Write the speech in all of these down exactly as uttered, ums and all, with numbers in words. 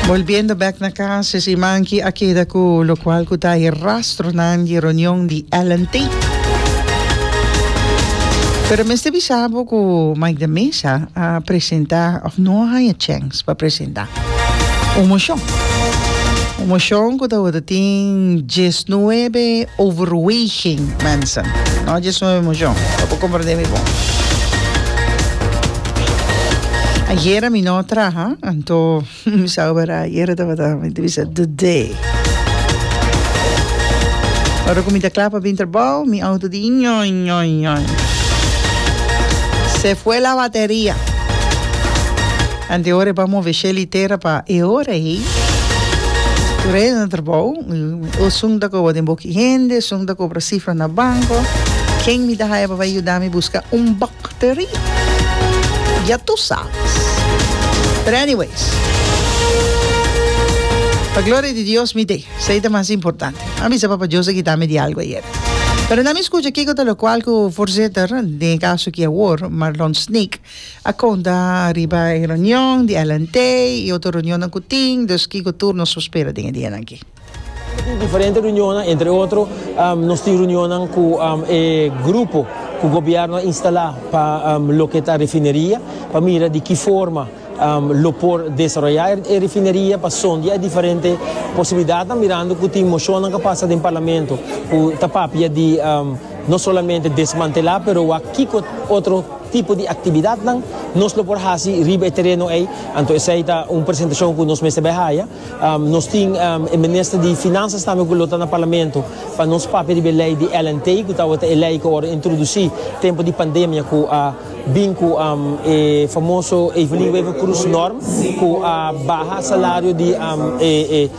Volviendo back na casa, si manki akida ko lo cual ko tayo rastro ng reunión di L N T. Pero me este bisabo ko Mike de Mesa a presentar, of no hay a chance para presentar un motion. Un motion ko daw dating diecinueve overweighing mensen. No, diecinueve motion. Para comprender mi bon. Ayer a mi no traja, anto mi saubera ayer estaba también divisa the day. Ahora con mi teclapa winterbouw, mi auto di ñoy ñoy ñoy. Se fue la batería. Ante ahora vamos a ver litera pa e ora aí. Turei na trabalho, o sunda ko wa den boki gente, sunda ko pra cifra na banco. Quem me dá raiva vai ajudar me buscar um bateria. Ya tú sabes. But anyways, la gloria de Dios me dé, sei más importante. A mí se papá yo se quitame de algo ayer. Pero na mi escucha aquí con lo cual que voorzitter, de caso que award, Marlon Sneak, a conta arriba en reunión de L N T y otra reunión en Kuting, dus kiko turno sospera dingen die aquí. Diferentes reuniones, entre otros, um, nos reuniones con um, el grupo que el gobierno instala para um, lo que es la refinería, para mirar de qué forma um, lo por desarrollar la refinería, para sondear diferentes posibilidades, mirando que tem moción que pasa en el Parlamento, que tapar de um, no solamente desmantelar, pero aquí con otro tipo de actividad nos lo por hacer riba el terreno ahí. Entonces esta una presentación que nos mete behaya. Um, nos tem um, el ministro de Finanzas também que lota no Parlamento para nos papel de lei de L N T que estava a lei que ora introduzir tempo de pandemia com a vinco um, e famoso Evelyn Weaver Cruz norm com a baixa salário de um, e,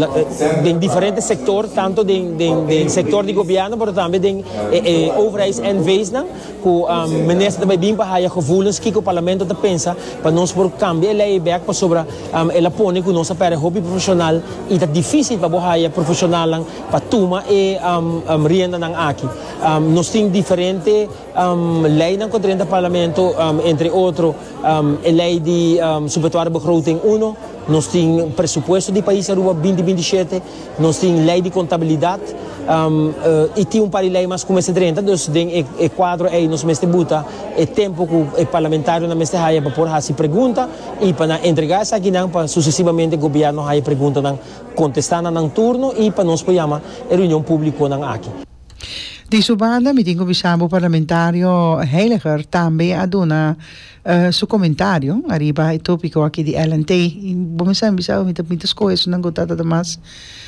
e, de diferentes sectores tanto de, de, de sector de governo mas também de e, e, overheids en wezen com um, ministro também bem para gevoelens que o parlamento está pensa para nós por cambiar a lei back para sobre um, ela põe que nossa para hobby profissional e tá difícil para bohaya profissional para tuma e um, um, renda nang aqui um, nós tem diferente um, lei nang contra o parlamento um, entre outros um, a lei de um, subventuária begroting uno nós tem presupuesto de país Aruba vinte vinte e sete nós tem lei de contabilidade um, uh, e tem um par de lei mas como esse trinta dus den e quadro aí nos meste buta e tempo que o parlamentário na meste haia para por hasi pergunta e para entregar essa aqui não para sucessivamente o governo haia pergunta não contestar nang turno e para nós pojama a reunião pública nang aqui. Di subanda mi tengo bisamo parlamentario Heiliger también aduna uh, su comentario arriba el tópico aquí de L N T y vamos a empezar mit mit coisas não gotata más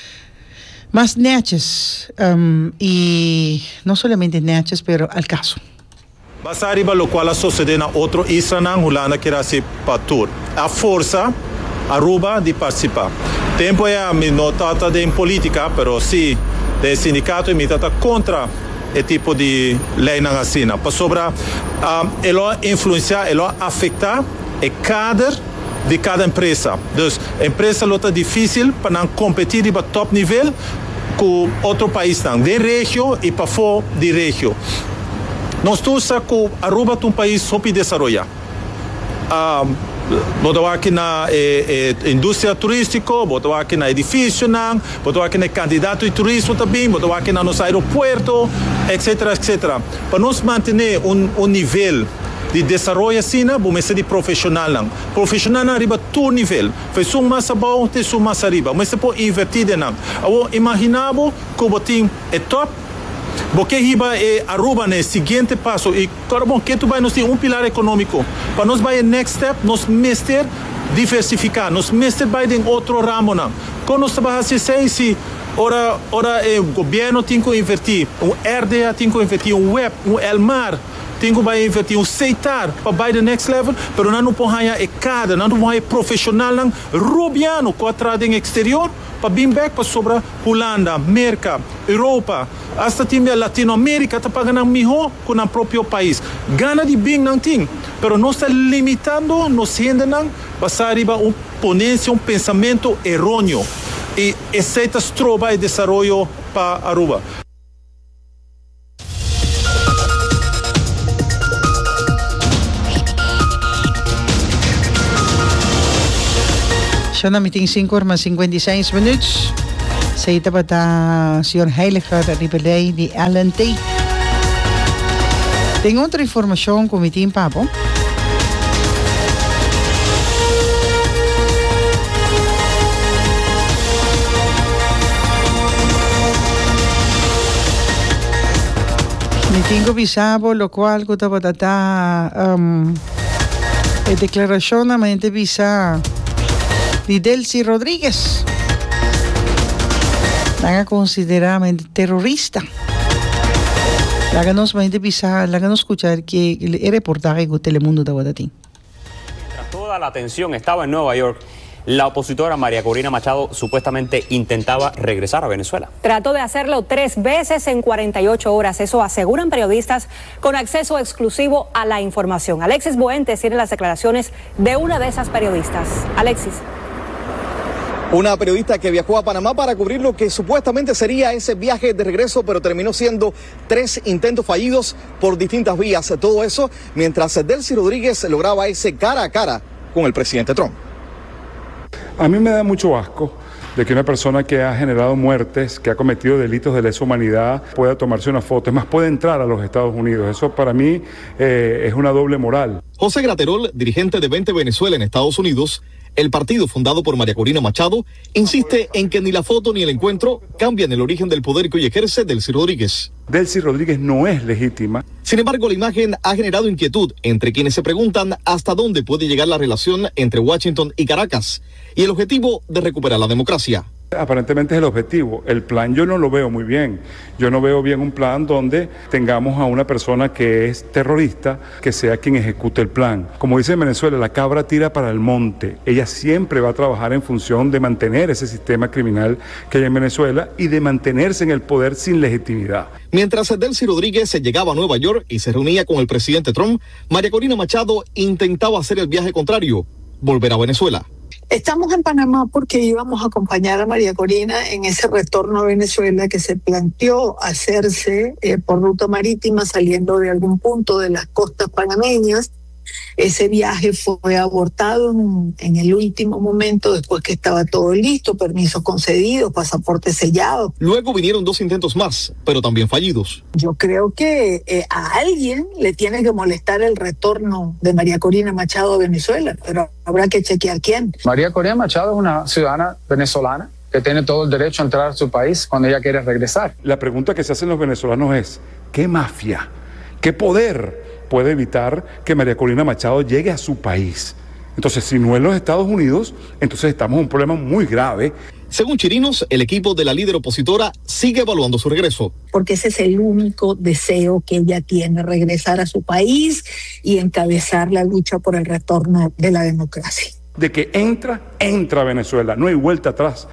más netjes um, y no solamente netjes pero al caso. Basta arriba lo qual succede na outro Israel hulana que rasi patur. A força Aruba de participar. Tempo é a minotata de política, pero si de sindicato imitata contra e tipo de lei na assina. Para sobra, um, ela influenciar, ela afetar o cadre de cada empresa. Dus, a empresa lota difícil para não competir para top nível com outro país, não. De região e para fora de região. Nós estamos com Aruba, um país subdesenvolvido. Um, botou aqui na eh, eh, indústria turística, botou aqui na edifício, botou aqui na candidato de turismo também, botou aqui no nosso aeroporto, etc, etcétera. Para nós manter um, um nível de desenvolvimento assim, vamos ser de profissional. Não. Profissional não arriba todo nível. Faz um mais abaixo, tem um mais arriba. Mas se pode invertir, não. Eu imaginava que o botim é top, porque riba é Aruba no seguinte passo e claro bom que tu vai nos ter um pilar econômico para nós vai next step nos mester diversificar nos mester vai em outro ramo não quando nós trabalhamos assim se ora ora o governo tem que invertir um R D A tem que invertir um web um Elmar tem que vai invertir um Seitar para vai the next level pero não pode ganhar é cada não pode profissional não rubiano contra em exterior para vir back para sobre Holanda, América, Europa, hasta também Latinoamérica está pagando melhor com o próprio país. Gana de bem não tem, pero não está limitando, nos gente não, basta arriba uma ponência, um pensamento errôneo e essa trova e desenvolvimento para Aruba. Zo na meeting cinco horas cinquanta e seis minutos. Sa ita pa ta senhor Heiliger Ribelay de Alan T. Tem outra informação com o meeting papo. Meeting ko bisabo, lo cual ko ta patata um, e declaración na mente bisa de Delcy Rodríguez. La considerada terrorista. La que nos mente bisa, la que nos escuchar que el reportaje de Telemundo de Guadatín. Mientras toda la atención estaba en Nueva York, la opositora María Corina Machado supuestamente intentaba regresar a Venezuela. Trató de hacerlo tres veces en cuarenta y ocho horas. Eso aseguran periodistas con acceso exclusivo a la información. Alexis Boentes tiene las declaraciones de una de esas periodistas. Alexis. Una periodista que viajó a Panamá para cubrir lo que supuestamente sería ese viaje de regreso, pero terminó siendo tres intentos fallidos por distintas vías. Todo eso mientras Delcy Rodríguez lograba ese cara a cara con el presidente Trump. A mí me da mucho asco de que una persona que ha generado muertes, que ha cometido delitos de lesa humanidad, pueda tomarse una foto. Es más, puede entrar a los Estados Unidos. Eso para mí eh, es una doble moral. José Graterol, dirigente de Vente Venezuela en Estados Unidos, el partido fundado por María Corina Machado, insiste en que ni la foto ni el encuentro cambian el origen del poder que hoy ejerce Delcy Rodríguez. Delcy Rodríguez no es legítima. Sin embargo, la imagen ha generado inquietud entre quienes se preguntan hasta dónde puede llegar la relación entre Washington y Caracas y el objetivo de recuperar la democracia. Aparentemente es el objetivo. El plan yo no lo veo muy bien. Yo no veo bien un plan donde tengamos a una persona que es terrorista, que sea quien ejecute el plan. Como dice en Venezuela, la cabra tira para el monte. Ella siempre va a trabajar en función de mantener ese sistema criminal que hay en Venezuela y de mantenerse en el poder sin legitimidad. Mientras Delcy Rodríguez se llegaba a Nueva York y se reunía con el presidente Trump, María Corina Machado intentaba hacer el viaje contrario, volver a Venezuela. Estamos en Panamá porque íbamos a acompañar a María Corina en ese retorno a Venezuela que se planteó hacerse eh, por ruta marítima saliendo de algún punto de las costas panameñas. Ese viaje fue abortado en, en el último momento, después que estaba todo listo, permisos concedidos, pasaporte sellado. Luego vinieron dos intentos más, pero también fallidos. Yo creo que eh, a alguien le tiene que molestar el retorno de María Corina Machado a Venezuela, pero habrá que chequear quién. María Corina Machado es una ciudadana venezolana que tiene todo el derecho a entrar a su país cuando ella quiere regresar. La pregunta que se hacen los venezolanos es, ¿qué mafia, qué poder puede evitar que María Corina Machado llegue a su país? Entonces, si no en los Estados Unidos, entonces estamos en un problema muy grave. Según Chirinos, el equipo de la líder opositora sigue evaluando su regreso. Porque ese es el único deseo que ella tiene, regresar a su país y encabezar la lucha por el retorno de la democracia. De que entra, entra a Venezuela, no hay vuelta atrás.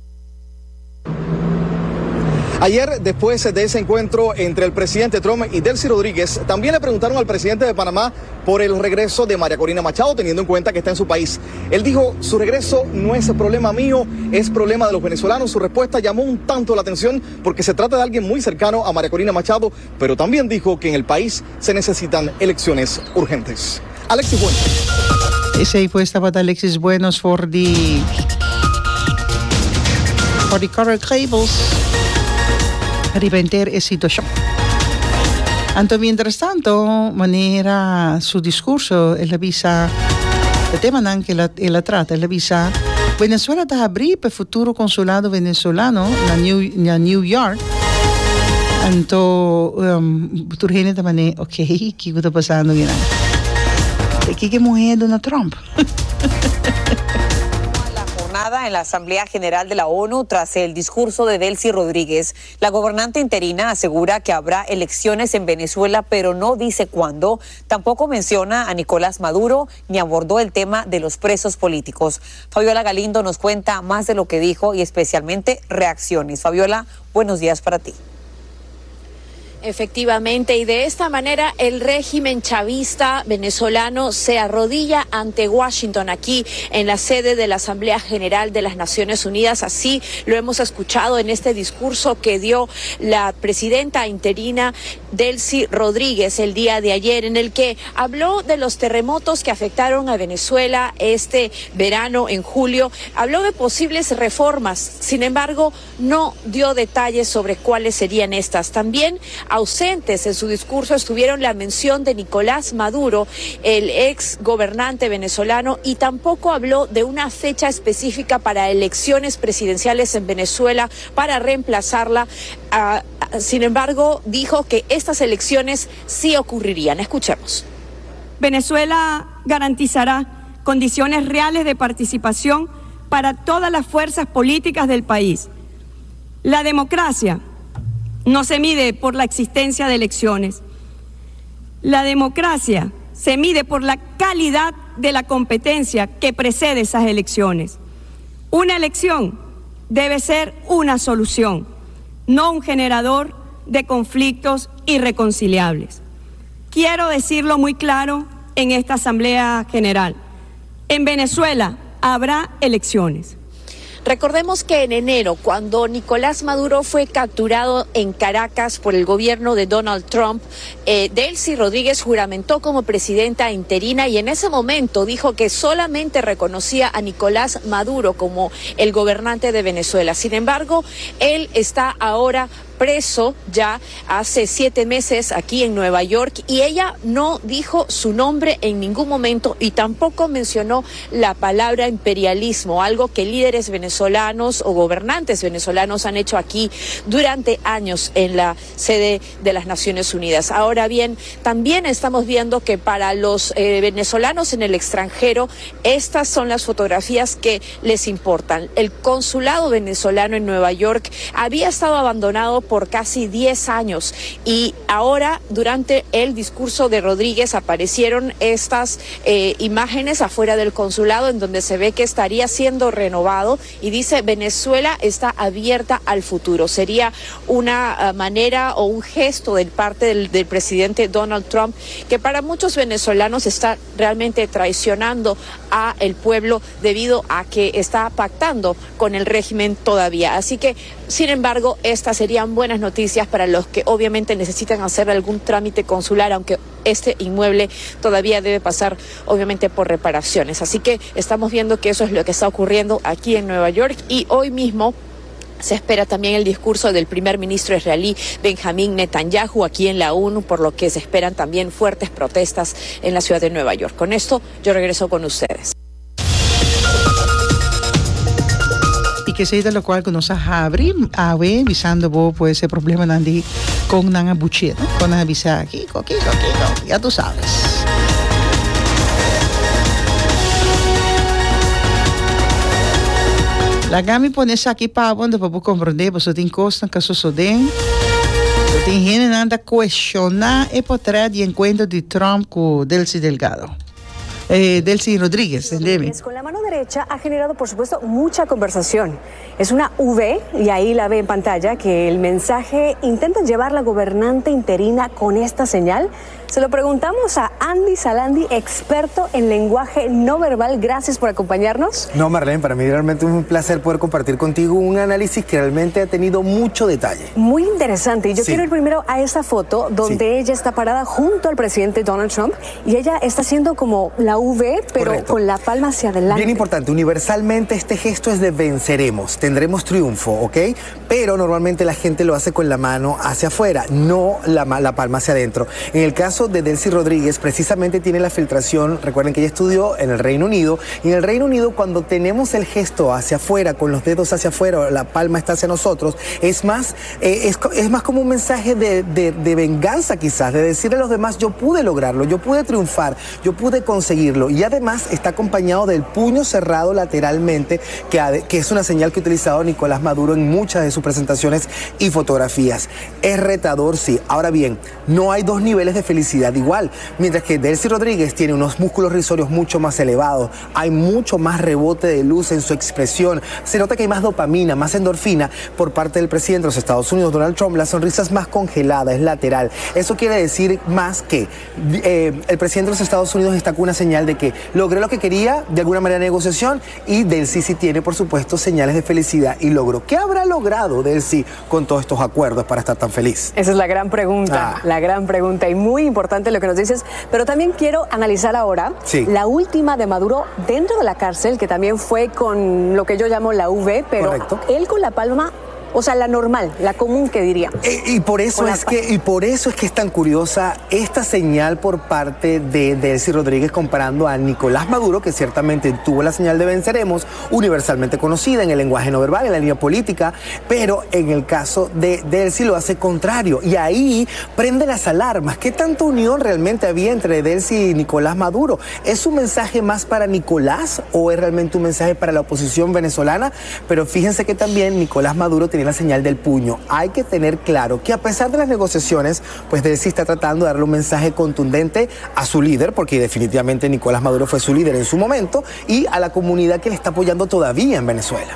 Ayer, después de ese encuentro entre el presidente Trump y Delcy Rodríguez, también le preguntaron al presidente de Panamá por el regreso de María Corina Machado, teniendo en cuenta que está en su país. Él dijo, su regreso no es problema mío, es problema de los venezolanos. Su respuesta llamó un tanto la atención porque se trata de alguien muy cercano a María Corina Machado, pero también dijo que en el país se necesitan elecciones urgentes. Alexis Buenos. Ese ahí pues estaba Alexis Buenos for the, for the correct cables. Riventer e situación. Anto, mientras tanto, manera su discurso, él avisa, el tema que la, la trata, él avisa, Venezuela está abrir para el futuro consulado venezolano en New, New York. Anto, um, turgene de manera, ok, ¿qué está pasando? ¿Qué que mujer Donald Trump? En la Asamblea General de la ONU tras el discurso de Delcy Rodríguez. La gobernante interina asegura que habrá elecciones en Venezuela, pero no dice cuándo. Tampoco menciona a Nicolás Maduro ni abordó el tema de los presos políticos. Fabiola Galindo nos cuenta más de lo que dijo y especialmente reacciones. Fabiola, buenos días para ti. Efectivamente, y de esta manera el régimen chavista venezolano se arrodilla ante Washington, aquí en la sede de la Asamblea General de las Naciones Unidas. Así lo hemos escuchado en este discurso que dio la presidenta interina Delcy Rodríguez el día de ayer, en el que habló de los terremotos que afectaron a Venezuela este verano en julio. Habló de posibles reformas, sin embargo, no dio detalles sobre cuáles serían estas. También ausentes en su discurso estuvieron la mención de Nicolás Maduro, el ex gobernante venezolano, y tampoco habló de una fecha específica para elecciones presidenciales en Venezuela para reemplazarla. Uh, sin embargo, dijo que estas elecciones sí ocurrirían. Escuchemos. Venezuela garantizará condiciones reales de participación para todas las fuerzas políticas del país. La democracia no se mide por la existencia de elecciones. La democracia se mide por la calidad de la competencia que precede esas elecciones. Una elección debe ser una solución, no un generador de conflictos irreconciliables. Quiero decirlo muy claro en esta Asamblea General. En Venezuela habrá elecciones. Recordemos que en enero, cuando Nicolás Maduro fue capturado en Caracas por el gobierno de Donald Trump, eh, Delcy Rodríguez juramentó como presidenta interina y en ese momento dijo que solamente reconocía a Nicolás Maduro como el gobernante de Venezuela. Sin embargo, él está ahora preso ya hace siete meses aquí en Nueva York y ella no dijo su nombre en ningún momento y tampoco mencionó la palabra imperialismo, algo que líderes venezolanos o gobernantes venezolanos han hecho aquí durante años en la sede de las Naciones Unidas. Ahora bien, también estamos viendo que para los eh, venezolanos en el extranjero, estas son las fotografías que les importan. El consulado venezolano en Nueva York había estado abandonado por casi diez años y ahora durante el discurso de Rodríguez aparecieron estas eh, imágenes afuera del consulado en donde se ve que estaría siendo renovado y dice Venezuela está abierta al futuro. Sería una uh, manera o un gesto de parte del, del presidente Donald Trump que para muchos venezolanos está realmente traicionando a el pueblo debido a que está pactando con el régimen todavía. Así que, sin embargo, estas serían buenas noticias para los que obviamente necesitan hacer algún trámite consular, aunque este inmueble todavía debe pasar obviamente por reparaciones. Así que estamos viendo que eso es lo que está ocurriendo aquí en Nueva York y hoy mismo se espera también el discurso del primer ministro israelí Benjamín Netanyahu aquí en la ONU, por lo que se esperan también fuertes protestas en la ciudad de Nueva York. Con esto yo regreso con ustedes. Y que se lo cual que nos abre, abre, visando vos pues ese problema nandi con nanga buche, ¿no? Con nanga visa aquí, aquí, aquí, ya tú sabes. La gami pones aqui para onde para compreender, você tem costa que isso tem. Tem gente que anda questionar e potrà de encuentro de Trump con Delcy Delgado. Eh, Delcy Rodríguez, Rodríguez, con la mano derecha ha generado, por supuesto, mucha conversación. Es una V, y ahí la ve en pantalla, que el mensaje intenta llevar la gobernante interina con esta señal. Se lo preguntamos a Andy Salandi, experto en lenguaje no verbal. Gracias por acompañarnos. No, Marlene, para mí realmente es un placer poder compartir contigo un análisis que realmente ha tenido mucho detalle. Muy interesante. Y yo sí. quiero ir primero a esa foto donde sí. ella está parada junto al presidente Donald Trump y ella está haciendo como la V, pero correcto, con la palma hacia adelante. Bien importante, universalmente este gesto es de venceremos, tendremos triunfo, ¿ok? Pero normalmente la gente lo hace con la mano hacia afuera, no la, la palma hacia adentro. En el caso de Delcy Rodríguez, precisamente tiene la filtración, recuerden que ella estudió en el Reino Unido, y en el Reino Unido cuando tenemos el gesto hacia afuera, con los dedos hacia afuera, la palma está hacia nosotros, es más, eh, es, es más como un mensaje de, de, de venganza quizás, de decirle a los demás, yo pude lograrlo, yo pude triunfar, yo pude conseguir seguirlo. Y además está acompañado del puño cerrado lateralmente, que, ha, que es una señal que ha utilizado Nicolás Maduro en muchas de sus presentaciones y fotografías. Es retador, sí. Ahora bien, no hay dos niveles de felicidad igual. Mientras que Delcy Rodríguez tiene unos músculos risorios mucho más elevados, hay mucho más rebote de luz en su expresión, se nota que hay más dopamina, más endorfina por parte del presidente de los Estados Unidos, Donald Trump. La sonrisa es más congelada, es lateral. Eso quiere decir más que eh, el presidente de los Estados Unidos está con una señal de que logré lo que quería, de alguna manera negociación, y Delcy sí tiene, por supuesto, señales de felicidad y logro. ¿Qué habrá logrado Delcy con todos estos acuerdos para estar tan feliz? Esa es la gran pregunta, ah. la gran pregunta, y muy importante lo que nos dices, pero también quiero analizar ahora sí. la última de Maduro dentro de la cárcel, que también fue con lo que yo llamo la U V, pero Correcto. él con la palma, o sea, la normal, la común que diríamos. Y, y por eso es que y por eso es que es tan curiosa esta señal por parte de Delcy Rodríguez comparando a Nicolás Maduro, que ciertamente tuvo la señal de venceremos, universalmente conocida en el lenguaje no verbal, en la línea política, pero en el caso de Delcy lo hace contrario. Y ahí prende las alarmas. ¿Qué tanta unión realmente había entre Delcy y Nicolás Maduro? ¿Es un mensaje más para Nicolás o es realmente un mensaje para la oposición venezolana? Pero fíjense que también Nicolás Maduro tiene la señal del puño. Hay que tener claro que a pesar de las negociaciones, pues Delcy está tratando de darle un mensaje contundente a su líder, porque definitivamente Nicolás Maduro fue su líder en su momento, y a la comunidad que le está apoyando todavía en Venezuela.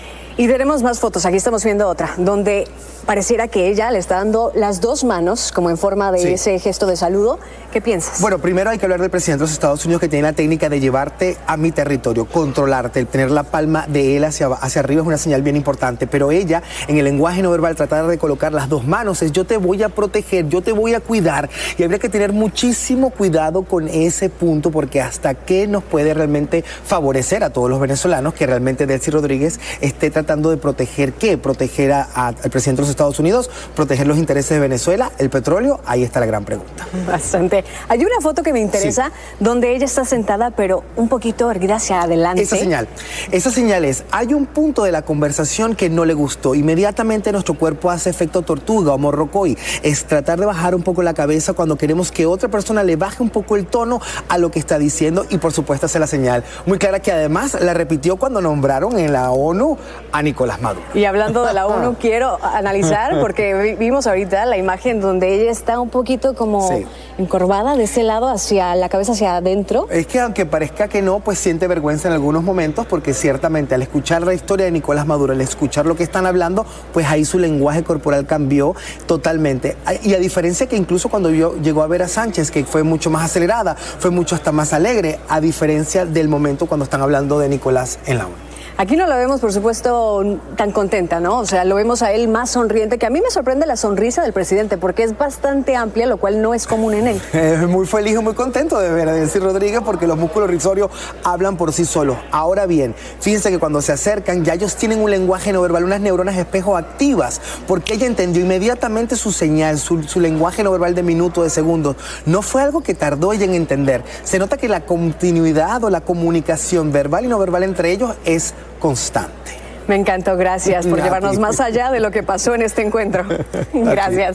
Y veremos más fotos. Aquí estamos viendo otra, donde pareciera que ella le está dando las dos manos, como en forma de sí. ese gesto de saludo. ¿Qué piensas? Bueno, primero hay que hablar del presidente de los Estados Unidos, que tiene la técnica de llevarte a mi territorio, controlarte, el tener la palma de él hacia, hacia arriba es una señal bien importante. Pero ella, en el lenguaje no verbal, tratar de colocar las dos manos, es yo te voy a proteger, yo te voy a cuidar. Y habría que tener muchísimo cuidado con ese punto, porque hasta qué nos puede realmente favorecer a todos los venezolanos que realmente Delcy Rodríguez esté tratando tratando de proteger ¿qué? Proteger a, a, al presidente de los Estados Unidos, proteger los intereses de Venezuela, el petróleo. Ahí está la gran pregunta. Bastante. Hay una foto que me interesa sí. donde ella está sentada, pero un poquito erguida hacia adelante. Esa señal, esa señal es, hay un punto de la conversación que no le gustó. Inmediatamente nuestro cuerpo hace efecto tortuga o morrocoy. Es tratar de bajar un poco la cabeza cuando queremos que otra persona le baje un poco el tono a lo que está diciendo, y por supuesto hace la señal muy clara, que además la repitió cuando nombraron en la ONU a Nicolás Maduro. Y hablando de la ONU, quiero analizar, porque vimos ahorita la imagen donde ella está un poquito como sí. encorvada de ese lado, hacia la cabeza hacia adentro. Es que aunque parezca que no, pues siente vergüenza en algunos momentos, porque ciertamente al escuchar la historia de Nicolás Maduro, al escuchar lo que están hablando, pues ahí su lenguaje corporal cambió totalmente. Y a diferencia que incluso cuando yo llegó a ver a Sánchez, que fue mucho más acelerada, fue mucho hasta más alegre, a diferencia del momento cuando están hablando de Nicolás en la ONU. Aquí no la vemos, por supuesto, tan contenta, ¿no? O sea, lo vemos a él más sonriente, que a mí me sorprende la sonrisa del presidente, porque es bastante amplia, lo cual no es común en él. Es muy feliz y muy contento de ver a Delcy Rodríguez, porque los músculos risorios hablan por sí solos. Ahora bien, fíjense que cuando se acercan, ya ellos tienen un lenguaje no verbal, unas neuronas espejo activas, porque ella entendió inmediatamente su señal, su, su lenguaje no verbal de minutos, de segundos. No fue algo que tardó ella en entender. Se nota que la continuidad o la comunicación verbal y no verbal entre ellos es constante. Me encantó, gracias por llevarnos más allá de lo que pasó en este encuentro. Gracias.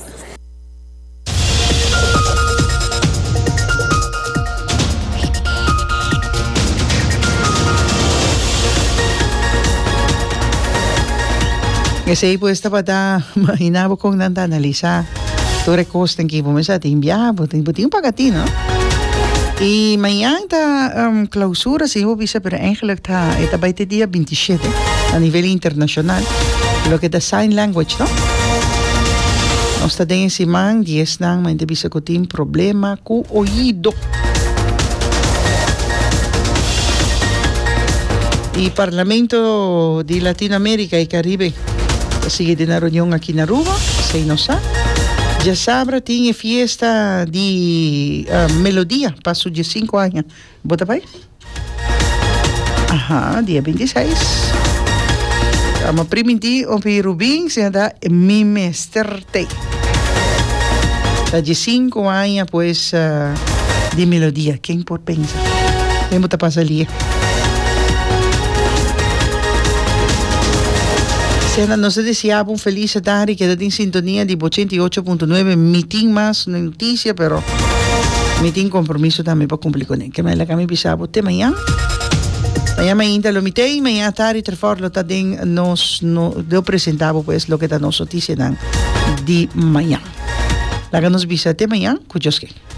Kasi po esta pata mahinabo kong nanta analisa. Tore kosten ki po sa timbia, buting buting pagati, no? Y mañana ta um, clausura si ho bisa pero eigenlijk ta eta baite dia veintisiete a nivel internacional lo que da sign language, no? Nos ta den si man diez nang man te bisa kotin problema ku oído. Y Parlamento de Latinoamérica y Caribe sigue de una reunión aquí en Aruba, se nos ha. Ya sabrá, tiene fiesta de uh, melodía para sus cinco años. ¿Bota para ahí? Ajá, día veintiséis. Vamos a permitir a Rubín se da mi mesterte. De cinco años, pues, uh, de melodía. ¿Quién por pensar? ¿Quién bota para salir? No se deseaba un feliz tarde y quédate en sintonía de ochenta y ocho punto nueve, mitin más noticia, pero Me tengo compromiso también para cumplir con él. Que me la cami pisaba te mañana. Mañana ainda lo mitei, mañana tarde trefar lo taden nos no de presentavo pues lo que ta nos noticia dan de mañana. La que nos visite mañana, cujoske.